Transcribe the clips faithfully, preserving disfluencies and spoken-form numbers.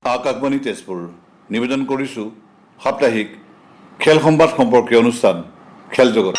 আকাশবাণী তেজপুৰ নিবেদন কৰিছোঁ সাপ্তাহিক খেল সংবাদ সম্পৰ্কীয় অনুষ্ঠান খেল জগত।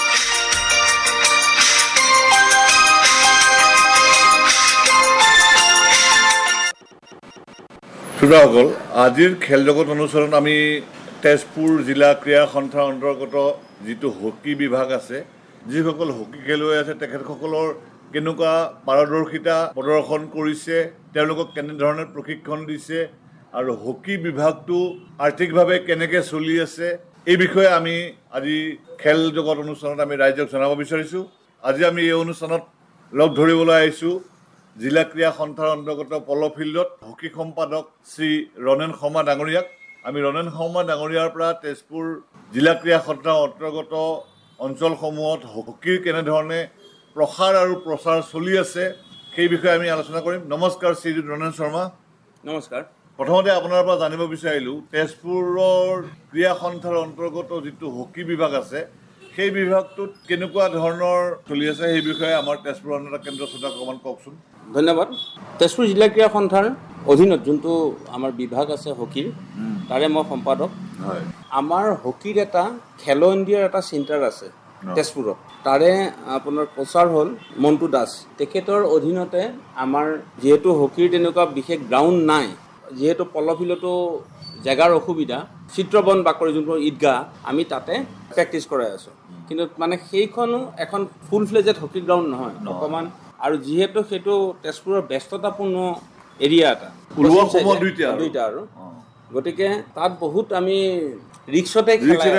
শ্ৰোতাসকল, আজিৰ খেল জগত অনুষ্ঠানত আমি তেজপুৰ জিলা ক্ৰীড়া সন্থাৰ অন্তৰ্গত যিটো হকী বিভাগ আছে, যিসকল হকী খেলুৱৈ আছে তেখেতসকলৰ কেনেকুৱা পাৰদৰ্শিতা প্ৰদৰ্শন কৰিছে, তেওঁলোকক কেনেধৰণে প্ৰশিক্ষণ দিছে আৰু হকী বিভাগটো আৰ্থিকভাৱে কেনেকৈ চলি আছে, এই বিষয়ে আমি আজি খেল জগত অনুষ্ঠানত আমি ৰাইজক জনাব বিচাৰিছোঁ। আজি আমি এই অনুষ্ঠানত লগ ধৰিবলৈ আহিছোঁ জিলা ক্ৰীড়া সন্থাৰ অন্তৰ্গত পল ফিল্ডত হকী সম্পাদক শ্ৰী ৰণেন শৰ্মা ডাঙৰীয়াক। আমি ৰণেন শৰ্মা ডাঙৰীয়াৰ পৰা তেজপুৰ জিলা ক্ৰীড়া সন্থাৰ অন্তৰ্গত অঞ্চলসমূহত হকীৰ কেনেধৰণে প্ৰসাৰ আৰু প্ৰচাৰ চলি আছে সেই বিষয়ে আমি আলোচনা কৰিম। নমস্কাৰ শ্ৰীযুত ৰণেন শৰ্মা। নমস্কাৰ। প্ৰথমতে আপোনাৰ পৰা জানিব বিচাৰিলোঁ, তেজপুৰৰ ক্ৰীড়া সন্থাৰ অন্তৰ্গত যিটো হকী বিভাগ আছে সেই বিভাগটোত কেনেকুৱা ধৰণৰ চলি আছে সেই বিষয়ে আমাৰ তেজপুৰ অন্যতা কেন্দ্ৰ শ্ৰোতাক অকণমান কওকচোন। ধন্যবাদ। তেজপুৰ জিলা ক্ৰীড়া সন্থাৰ অধীনত যোনটো আমাৰ বিভাগ আছে হকীৰ, তাৰে মই সম্পাদক। হয়, আমাৰ হকীৰ এটা খেলো ইণ্ডিয়াৰ এটা চেণ্টাৰ আছে তেজপুৰত। তাৰে আপোনাৰ প্ৰচাৰ হ'ল মণ্টু দাস, তেখেতৰ অধীনতে আমাৰ যিহেতু হকীৰ তেনেকুৱা বিশেষ গ্ৰাউণ্ড নাই, যিহেতু পলফিলতো জেগাৰ অসুবিধা, চিত্ৰবন বাকৰি যোনটো ঈদগাহ, আমি তাতে প্ৰেক্টিছ কৰাই আছোঁ। কিন্তু মানে সেইখনো এখন ফুল ফ্লেজেড হকী গ্ৰাউণ্ড নহয় অকণমান, আৰু যিহেতু সেইটো তেজপুৰৰ ব্যস্ততাপূৰ্ণ এৰিয়া এটা দুইটা আৰু গতিকে তাত বহুত আমি ৰিক্সতে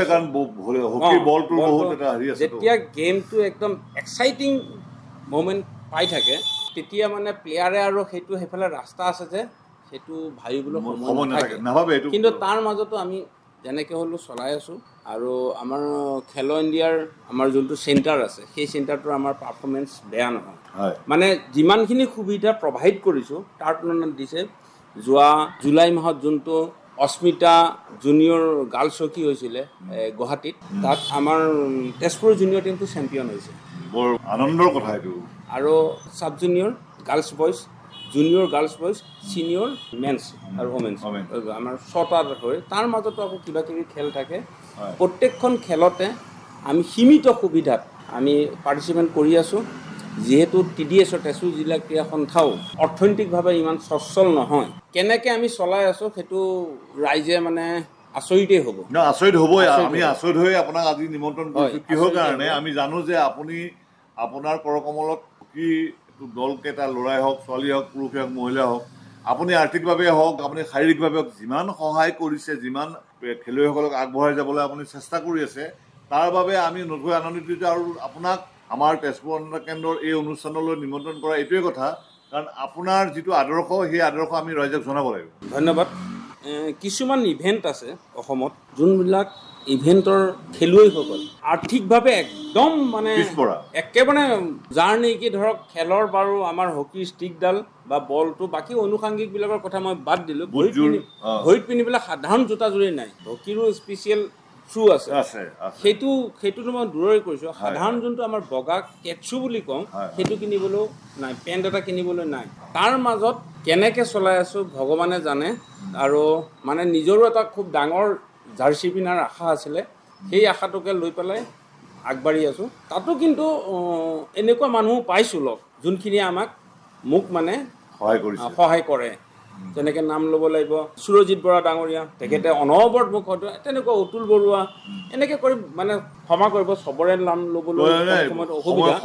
যেতিয়া গেমটো একদম এক্সাইটিং মুমেণ্ট পাই থাকে তেতিয়া মানে প্লেয়াৰে আৰু সেইটো সেইফালে ৰাস্তা আছে যে সেইটো ভাবিবলৈ সময় নাথাকে। কিন্তু তাৰ মাজতো আমি যেনেকৈ হ'লেও চলাই আছোঁ। আৰু আমাৰ খেলো ইণ্ডিয়াৰ আমাৰ যোনটো চেণ্টাৰ আছে সেই চেণ্টাৰটোৰ আমাৰ পাৰফৰ্মেঞ্চ বেয়া নহয়। মানে যিমানখিনি সুবিধা প্ৰভাইড কৰিছোঁ তাৰ তুলনাত দিছে। যোৱা জুলাই মাহত যোনটো অস্মিতা জুনিয়ৰ গাৰ্লছ হকী হৈছিলে গুৱাহাটীত, তাত আমাৰ তেজপুৰ জুনিয়ৰ টীমটো চেম্পিয়ন হৈছে। বৰ আনন্দৰ কথা এইটো। আৰু sub junior girls boys, junior girls boys, senior men's আৰু ওমেন্স আমাৰ ছটাৰ হয়। তাৰ মাজতো আকৌ কিবা কিবি খেল থাকে। প্ৰত্যেকখন খেলতে আমি সীমিত সুবিধাত আমি পাৰ্টিচিপেট কৰি আছোঁ। যিহেতু টি ডি এছৰ তেজপুৰ জিলা ক্ৰীড়া সন্থাও অৰ্থনৈতিকভাৱে ইমান সচ্ছল নহয়, কেনেকৈ আমি চলাই আছোঁ সেইটো ৰাইজে মানে আচৰিতেই হ'ব। আচৰিত হ'বই। আমি আচৰিত হৈ আপোনাক আজি নিমন্ত্ৰণ কৰিছোঁ কিহৰ কাৰণে। আমি জানো যে আপুনি আপোনাৰ কৰকমলত হকী দলকেইটা, ল'ৰাই হওক, ছোৱালী হওক, পুৰুষেই হওক, মহিলা হওক, আপুনি আৰ্থিকভাৱে হওক, আপুনি শাৰীৰিকভাৱে হওক, যিমান সহায় কৰিছে, যিমান খেলুৱৈসকলক আগবঢ়াই যাবলৈ আপুনি চেষ্টা কৰি আছে, তাৰ বাবে আমি নথৈ আনন্দিত। আৰু আপোনাক আমাৰ তেজপুৰ অন্যতা কেন্দ্ৰৰ এই অনুষ্ঠানলৈ নিমন্ত্ৰণ কৰা এইটোৱে কথা, কাৰণ আপোনাৰ যিটো আদৰ্শ সেই আদৰ্শ আমি ৰাইজক জনাব লাগিব। ধন্যবাদ। কিছুমান ইভেণ্ট আছে অসমত যোনবিলাক ইভেণ্টৰ খেলুৱৈসকল আৰ্থিকভাৱে একদম মানে একেবাৰে যাৰ নেকি ধৰক খেলৰ বাৰু আমাৰ হকীৰ ষ্টিকডাল বা বলটো, বাকী অনুষাংগিকবিলাকৰ কথা মই বাদ দিলোঁ। ভৰিত পিন্ধি ভৰিত পিন্ধিবলৈ সাধাৰণ জোতাযোৰেই নাই, হকীৰো স্পেচিয়েল শ্বু আছে, সেইটো সেইটোতো মই দূৰৰে কৰিছোঁ। সাধাৰণ যোনটো আমাৰ বগা কেটছু বুলি কওঁ সেইটো কিনিবলৈও নাই, পেণ্ট এটা কিনিবলৈ নাই। তাৰ মাজত কেনেকৈ চলাই আছোঁ ভগৱানে জানে। আৰু মানে নিজৰো এটা খুব ডাঙৰ জাৰ্চি পিন্ধাৰ আশা আছিলে, সেই আশাটোকে লৈ পেলাই আগবাঢ়ি আছোঁ। তাতো কিন্তু এনেকুৱা মানুহ পাইছোঁ লগ যোনখিনিয়ে আমাক মোক মানে সহায় কৰিছে, সহায় কৰে। যেনেকৈ নাম ল'ব লাগিব সুৰজিৎ বৰা ডাঙৰীয়া, তেখেতে অনবৰত মোক হয়তো তেনেকুৱা অতুল বৰুৱা এনেকৈ কৰি মানে ক্ষমা কৰিব চবৰে নাম ল'বলৈ সময়ত অসুবিধা।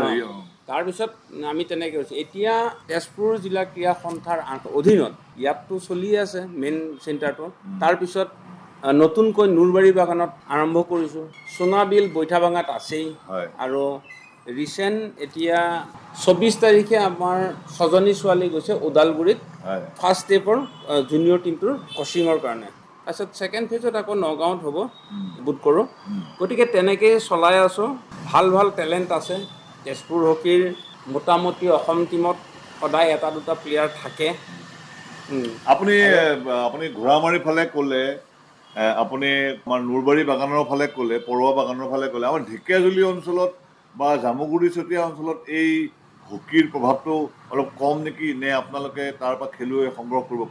তাৰপিছত আমি তেনেকৈ হৈছোঁ। এতিয়া তেজপুৰ জিলা ক্ৰীড়া সন্থাৰ অধীনত ইয়াততো চলি আছে মেইন চেণ্টাৰটো। তাৰপিছত নতুনকৈ নূৰবাৰী বাগানত আৰম্ভ কৰিছোঁ, সোণাবিল বৈঠাভাঙাত আছেই। আৰু ৰিচেণ্ট এতিয়া চৌবিছ তাৰিখে আমাৰ ছজনী ছোৱালী গৈছে ওদালগুৰিত ফাৰ্ষ্ট ষ্টেপৰ জুনিয়ৰ টীমটোৰ কোচিঙৰ কাৰণে। তাৰপিছত ছেকেণ্ড ফেজত আকৌ নগাঁৱত হ'ব বোধ কৰোঁ। গতিকে তেনেকৈয়ে চলাই আছোঁ। ভাল ভাল টেলেণ্ট আছে তেজপুৰ হকীৰ। মোটামুটি অসম টীমত সদায় এটা দুটা প্লেয়াৰ থাকে। আপুনি আপুনি ঘোঁৰামাৰীৰ ফালে ক'লে, আপুনি আমাৰ নূৰবাৰী বাগানৰ ফালে ক'লে, পৰুৱা বাগানৰ ফালে ক'লে, আমাৰ ঢেকীয়াজুলি অঞ্চলত বা জামুগুৰি চতীয়া অঞ্চলত এই হকীৰ প্ৰভাৱটো অলপ কম নেকি, নে আপোনালোকে তাৰ পৰা খেলুৱৈ সংগ্ৰহ কৰিব